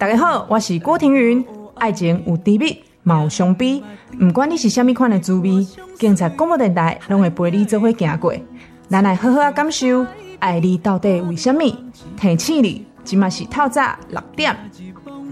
大家好，我是郭庭云。爱情有甜蜜，嘛有伤悲，不管你是什么款的滋味，警察广播电台拢会陪你做伙行过。咱来好好感受，爱你到底为什么？提醒你，今嘛是透早6点，